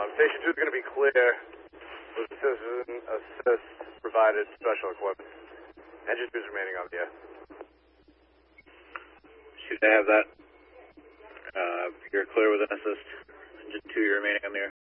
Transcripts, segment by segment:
Station 2 is going to be clear with citizen assist provided special equipment. Engine 2 is remaining on the air. Should I have that? You're clear with an assist. Engine 2, you're remaining on the air.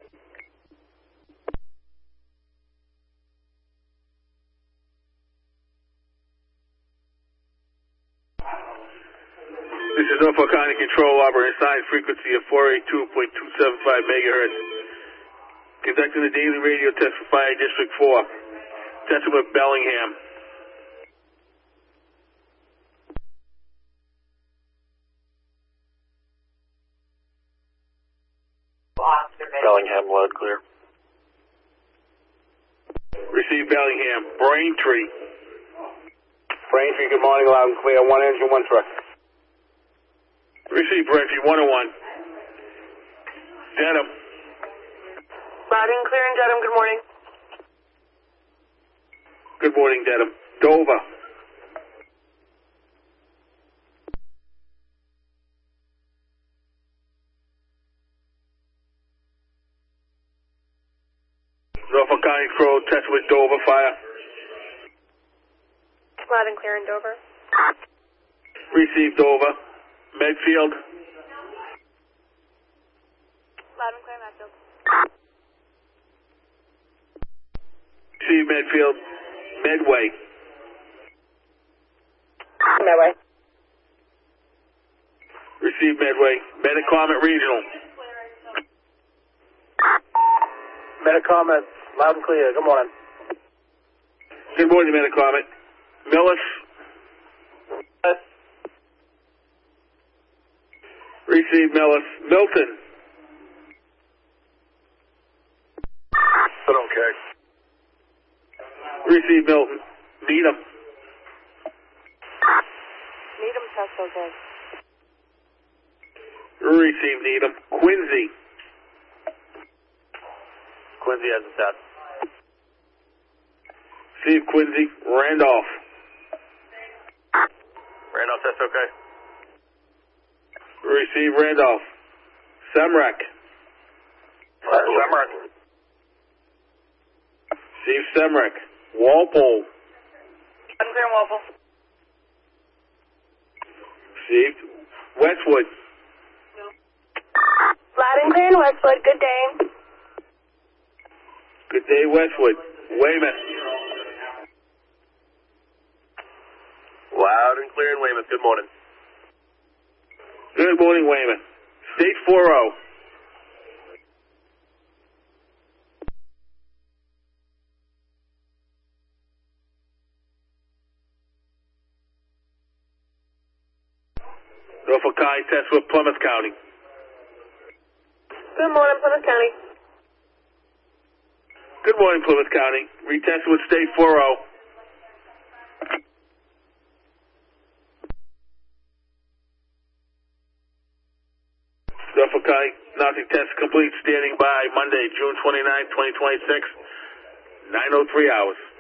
This is Norfolk County Control, operating assigned frequency of 482.275 megahertz. Conducting the daily radio test for Fire District 4. Testing with Bellingham. Bellingham, loud clear. Receive Bellingham. Braintree. Braintree, good morning, loud and clear. 1 engine, 1 truck. Receive Braintree, 101. Dedham. Loud and clear in Dedham, good morning. Good morning, Dedham. Dover. Norfolk County Control, test with Dover, fire. Loud and clear in Dover. Receive Dover. Medfield. Loud and clear, Medfield. Receive Medfield. Medway. Medway. Receive Medway. Metacomet Regional. Metacomet, loud and clear. Good morning. Good morning, Metacomet. Millis. Receive Millis. Milton. Okay. Receive Milton. Needham. Needham test okay. Receive Needham. Quincy. Quincy has a test. Receive Quincy. Randolph. Randolph, test okay. Receive Randolph. Semrec. Semrec. Receive Semrec. Walpole. I'm clear in Walpole. Received. Westwood. Loud and clear in Westwood, good day. Good day, Westwood. Weymouth. Loud and clear in Weymouth. Good morning. Good morning, Weymouth. State 4-0. Norfolk County test with Plymouth County. Good morning, Plymouth County. Good morning, Plymouth County. Retest with State 4-0. Norfolk County, nothing test complete, standing by Monday, June 29, 2026, 9:03 hours.